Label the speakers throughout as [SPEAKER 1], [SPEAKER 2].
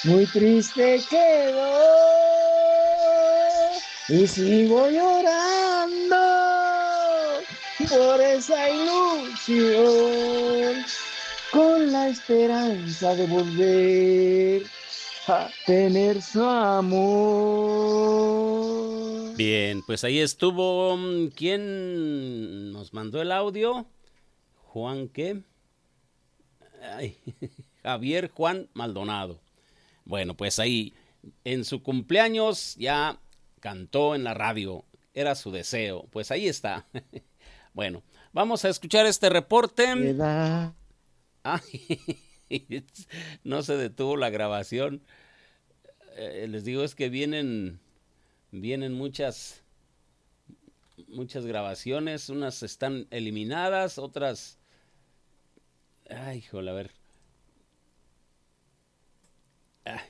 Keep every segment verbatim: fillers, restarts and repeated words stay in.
[SPEAKER 1] muy triste quedó y sigo llorando por esa ilusión con la esperanza de volver a tener su amor.
[SPEAKER 2] Bien, pues ahí estuvo. mm, ¿Quién nos mandó el audio? Juan, ¿qué? Ay, Javier Juan Maldonado. Bueno, pues ahí en su cumpleaños ya cantó en la radio. Era su deseo. Pues ahí está. Bueno, vamos a escuchar este reporte.
[SPEAKER 1] Queda
[SPEAKER 2] Ay, no se detuvo la grabación. Eh, les digo, es que vienen, vienen muchas, muchas grabaciones. Unas están eliminadas, otras. Ay, híjole, a ver. Ah,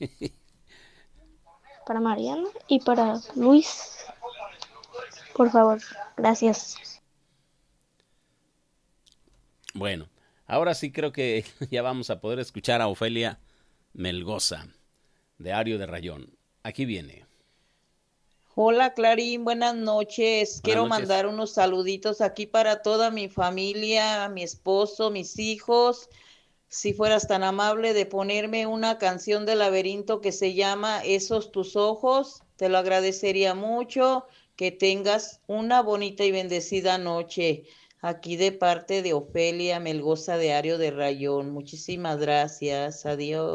[SPEAKER 3] Para Mariana y para Luis, por favor. Gracias.
[SPEAKER 2] Bueno, ahora sí creo que ya vamos a poder escuchar a Ofelia Melgoza, de Ario de Rayón. Aquí viene.
[SPEAKER 4] Hola Clarín, buenas noches.
[SPEAKER 2] Buenas
[SPEAKER 4] Quiero
[SPEAKER 2] noches.
[SPEAKER 4] mandar unos saluditos aquí para toda mi familia, mi esposo, mis hijos. Si fueras tan amable de ponerme una canción de Laberinto que se llama Esos tus ojos, te lo agradecería mucho. Que tengas una bonita y bendecida noche. Aquí de parte de Ofelia Melgoza de Ario de Rayón. Muchísimas gracias. Adiós.